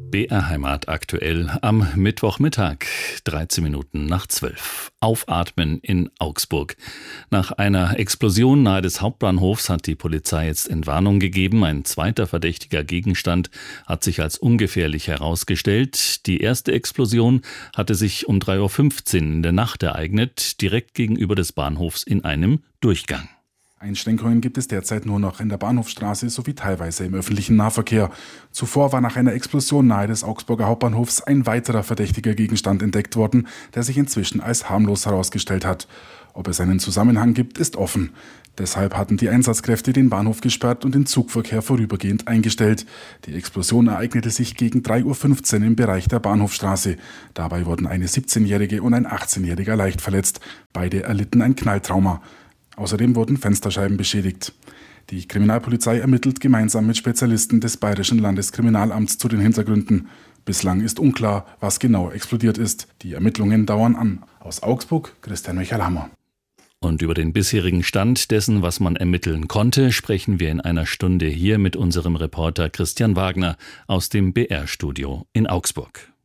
BR Heimat aktuell am Mittwochmittag, 13 Minuten nach 12. Aufatmen in Augsburg. Nach einer Explosion nahe des Hauptbahnhofs hat die Polizei jetzt Entwarnung gegeben. Ein zweiter verdächtiger Gegenstand hat sich als ungefährlich herausgestellt. Die erste Explosion hatte sich um 3:15 Uhr in der Nacht ereignet, direkt gegenüber des Bahnhofs in einem Durchgang. Einschränkungen gibt es derzeit nur noch in der Bahnhofstraße sowie teilweise im öffentlichen Nahverkehr. Zuvor war nach einer Explosion nahe des Augsburger Hauptbahnhofs ein weiterer verdächtiger Gegenstand entdeckt worden, der sich inzwischen als harmlos herausgestellt hat. Ob es einen Zusammenhang gibt, ist offen. Deshalb hatten die Einsatzkräfte den Bahnhof gesperrt und den Zugverkehr vorübergehend eingestellt. Die Explosion ereignete sich gegen 3:15 Uhr im Bereich der Bahnhofstraße. Dabei wurden eine 17-Jährige und ein 18-Jähriger leicht verletzt. Beide erlitten ein Knalltrauma. Außerdem wurden Fensterscheiben beschädigt. Die Kriminalpolizei ermittelt gemeinsam mit Spezialisten des Bayerischen Landeskriminalamts zu den Hintergründen. Bislang ist unklar, was genau explodiert ist. Die Ermittlungen dauern an. Aus Augsburg, Christian Michael-Hammer. Und über den bisherigen Stand dessen, was man ermitteln konnte, sprechen wir in einer Stunde hier mit unserem Reporter Christian Wagner aus dem BR-Studio in Augsburg.